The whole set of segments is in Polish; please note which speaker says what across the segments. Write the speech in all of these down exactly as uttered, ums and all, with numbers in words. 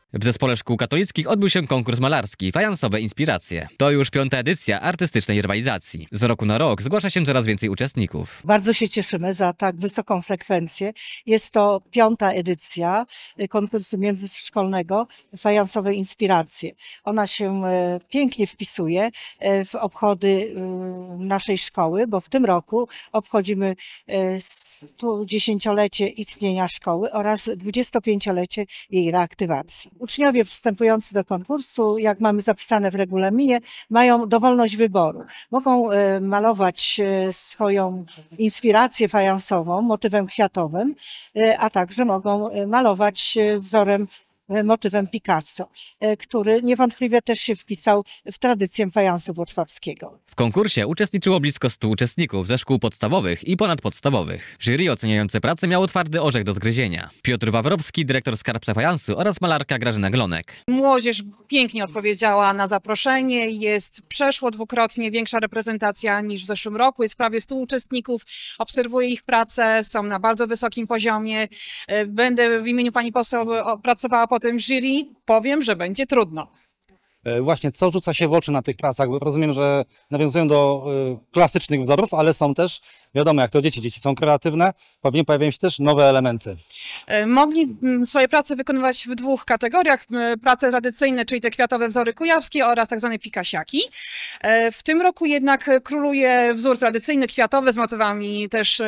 Speaker 1: W Zespole Szkół Katolickich odbył się konkurs malarski Fajansowe Inspiracje. To już piąta edycja artystycznej rywalizacji. Z roku na rok zgłasza się coraz więcej uczestników.
Speaker 2: Bardzo się cieszymy za tak wysoką frekwencję. Jest to piąta edycja konkursu międzyszkolnego Fajansowe Inspiracje. Ona się pięknie wpisuje w obchody naszej szkoły, bo w tym roku obchodzimy sto dziesięciolecie istnienia szkoły oraz dwudziestopięciolecie jej reaktywacji. Uczniowie przystępujący do konkursu, jak mamy zapisane w regulaminie, mają dowolność wyboru. Mogą malować swoją inspirację fajansową, motywem kwiatowym, a także mogą malować wzorem, motywem Picasso, który niewątpliwie też się wpisał w tradycję fajansu włocławskiego.
Speaker 1: W konkursie uczestniczyło blisko stu uczestników ze szkół podstawowych i ponadpodstawowych. Jury oceniające pracę miało twardy orzech do zgryzienia. Piotr Wawrowski, dyrektor skarbca fajansu oraz malarka Grażyna Glonek.
Speaker 3: Młodzież pięknie odpowiedziała na zaproszenie. Jest przeszło dwukrotnie większa reprezentacja niż w zeszłym roku. Jest prawie stu uczestników. Obserwuję ich pracę, są na bardzo wysokim poziomie. Będę w imieniu pani poseł pracowała po tym jury. Powiem, że będzie trudno.
Speaker 4: Właśnie, co rzuca się w oczy na tych pracach? Bo rozumiem, że nawiązują do y, klasycznych wzorów, ale są też, wiadomo, jak to dzieci, dzieci są kreatywne, pewnie pojawiają się też nowe elementy.
Speaker 3: Mogli swoje prace wykonywać w dwóch kategoriach. Prace tradycyjne, czyli te kwiatowe wzory kujawskie oraz tak zwane pikasiaki. W tym roku jednak króluje wzór tradycyjny, kwiatowy, z motywami też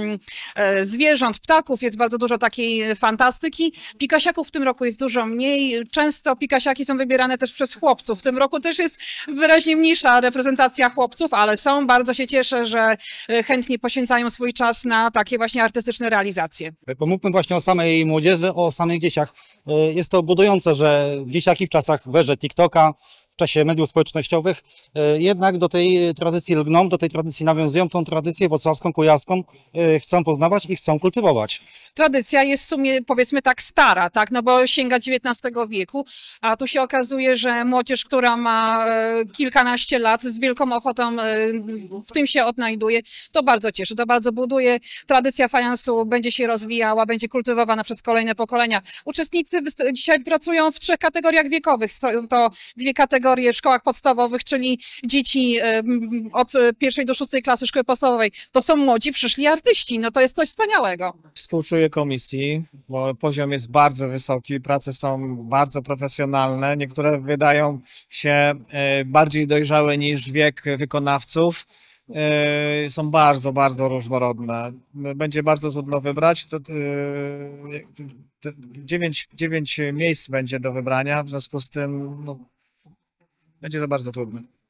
Speaker 3: zwierząt, ptaków. Jest bardzo dużo takiej fantastyki. Pikasiaków w tym roku jest dużo mniej. Często pikasiaki są wybierane też przez chłopców. W tym roku też jest wyraźnie mniejsza reprezentacja chłopców, ale są. Bardzo się cieszę, że chętnie poświęcają swój czas na takie właśnie artystyczne realizacje.
Speaker 4: Pomówmy właśnie o samej młodzieży, o samych dzieciach. Jest to budujące, że dzieciaki w czasach w erze TikToka, w czasie mediów społecznościowych jednak do tej tradycji lgną, do tej tradycji nawiązują, tą tradycję włocławską, kujawską chcą poznawać i chcą kultywować.
Speaker 3: Tradycja jest w sumie, powiedzmy tak, stara, tak, no bo sięga dziewiętnastego wieku, a tu się okazuje, że młodzież, która ma kilkanaście lat, z wielką ochotą w tym się odnajduje. To bardzo cieszy, to bardzo buduje. Tradycja fajansu będzie się rozwijała, będzie kultywowana przez kolejne pokolenia. Uczestnicy dzisiaj pracują w trzech kategoriach wiekowych. Są to dwie kategorie w szkołach podstawowych, czyli dzieci od pierwszej do szóstej klasy szkoły podstawowej. To są młodzi, przyszli artyści. No to jest coś wspaniałego.
Speaker 5: Współczuję komisji, bo poziom jest bardzo wysoki, prace są bardzo profesjonalne. Niektóre wydają się bardziej dojrzałe niż wiek wykonawców. Są bardzo, bardzo różnorodne. Będzie bardzo trudno wybrać. To, dziewięć, dziewięć miejsc będzie do wybrania, w związku z tym no, będzie to bardzo trudne.